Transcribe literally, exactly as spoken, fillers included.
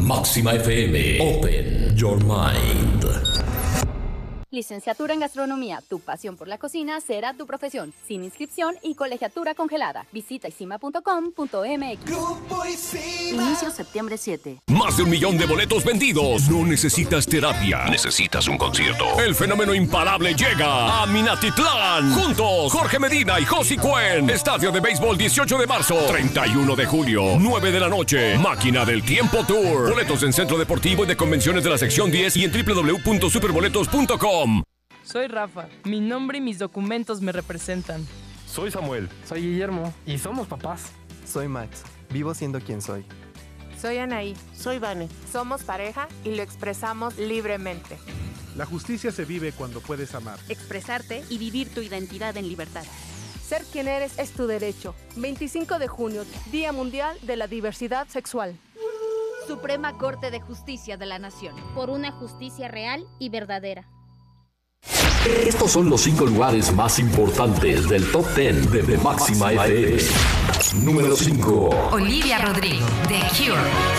Máxima F M. Open your mind. Licenciatura en Gastronomía. Tu pasión por la cocina será tu profesión. Sin inscripción y colegiatura congelada. Visita isima punto com punto m x. Inicio septiembre siete. Más de un millón de boletos vendidos. No necesitas terapia. Necesitas un concierto. El fenómeno imparable llega a Minatitlán. Juntos, Jorge Medina y Josie Cuen. Estadio de béisbol dieciocho de marzo. treinta y uno de julio. nueve de la noche. Máquina del Tiempo Tour. Boletos en Centro Deportivo y de Convenciones de la sección diez y en doble u doble u doble u punto superboletos punto com. Soy Rafa. Mi nombre y mis documentos me representan. Soy Samuel. Soy Guillermo. Y somos papás. Soy Max. Vivo siendo quien soy. Soy Anaí. Soy Vane. Somos pareja y lo expresamos libremente. La justicia se vive cuando puedes amar. Expresarte y vivir tu identidad en libertad. Ser quien eres es tu derecho. veinticinco de junio, Día Mundial de la Diversidad Sexual. Suprema Corte de Justicia de la Nación. Por una justicia real y verdadera. Estos son los cinco lugares más importantes del Top diez de, de Máxima F M. Número cinco. Olivia Rodrigo, The Cure.